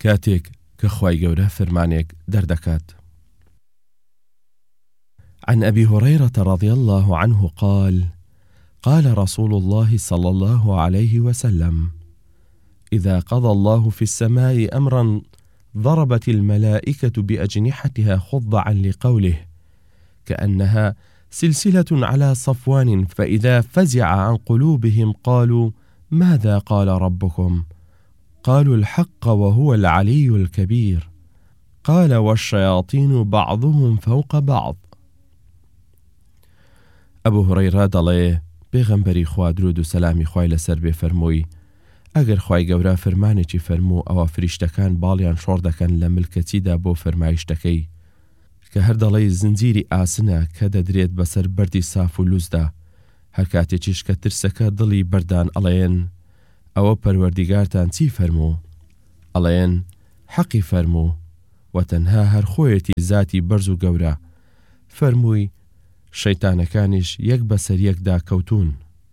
كاتێک کە خوای گەورە فەرمانێک دەردەکات. عن أبي هريرة رضي الله عنه قال: قال رسول الله صلى الله عليه وسلم: إذا قضى الله في السماء أمرا ضربت الملائكة بأجنحتها خضعا لقوله، كأنها سلسلة على صفوان، فإذا فزع عن قلوبهم قالوا: ماذا قال ربكم؟ قالوا: الحق وهو العلي الكبير. قال: والشياطين بعضهم فوق بعض. أبو هريرة دەڵێ پێغەمبەری خوا درود و سەلامی خوای لەسەر بێ فەرمووی: ئەگەر خوای گەورە فەرمانێکی فەرموو ئەوە فریشتەکان باڵیان شۆڕ دەکەن لە ملکەتیدا بۆ فەرمایشتەکەی، کە هەر دەڵێ زنجیری ئاسنە کە دەدرێت بەسەر بەردی ساف و لوزدا. هەر کاتێکیش کە ترسەکە دڵی بەردان ئەڵێن: ئەوە پەروەردیگارتان چی فەرموو؟ ئەڵێن: حەقی فەرموو، و تەنها هەر خۆیەتی زاتی بەرز و گەورە. فەرمووی: شەیتانەکانیش یەک بەسەر یەکدا کەوتون.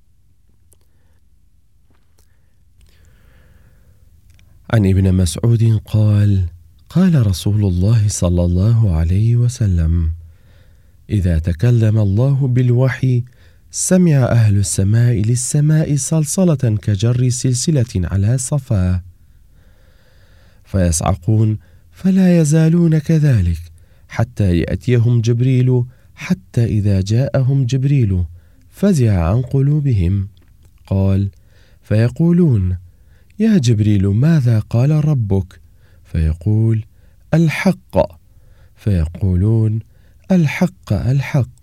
عن ابن مسعود قال: قال رسول الله صلى الله عليه وسلم: إذا تكلم الله بالوحي سمع أهل السماء للسماء صلصلة كجر سلسلة على صفا، فيصعقون فلا يزالون كذلك حتى يأتيهم جبريل، حتى إذا جاءهم جبريل فزع عن قلوبهم. قال: فيقولون: يا جبريل ماذا قال ربك؟ فيقول: الحق. فيقولون: الحق الحق.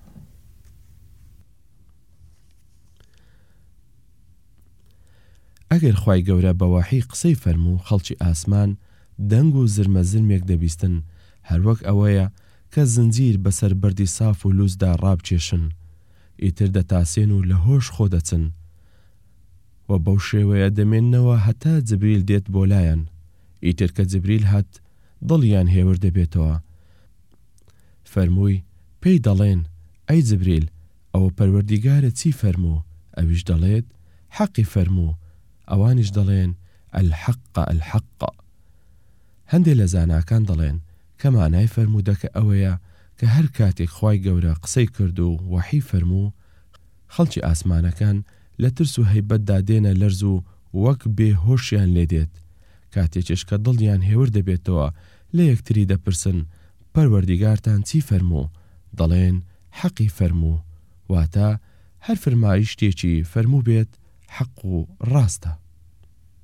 ئەگەر خوای گەورە بەواحی قسەی فەرموو خەڵکی ئاسمان دەنگ و زرمە زرمێک دەبیستن، هەروەک ئەوەیە کە زنجیر بەسەر بەردی ساف و لوزدا ڕابچێشن، ئیتر دەتاسێن و لە هۆش خۆ دەچن، و بەو شێوەیە دەمێننەوە هەتا جبریل دێت بۆ لایەن. ئیتر کە جبریل هات دڵیان هێور دەبێتەوە. فەرمووی: پێی دەڵێن: ئەی جبریل، ئەوە پەروەردیگارە چی فەرموو؟ ئەویش دەڵێت: حەقی فەرموو. ئەوانیش دەڵێن: الحق الحق. هەندێک لە زاناکان دەڵێن کە مانای فەرموودەکە ئەوەیە کە هەر کاتێک خوای گەورە قسەی کرد و وەحی فەرموو، خەڵکی ئاسمانەکان لە ترس و هەیبەتدا دێنە لەرز و وەک بێهۆشیان لێ دێت. کاتێکیش کە دڵیان هێور دەبێتەوە لە یەکتری دەپرسن: پەروەردیگارتان چی فەرموو؟ دەڵێن: حەقی فەرموو. واتە هەر فەرمایشتێکی فەرموو بێت حەق و ڕاستە.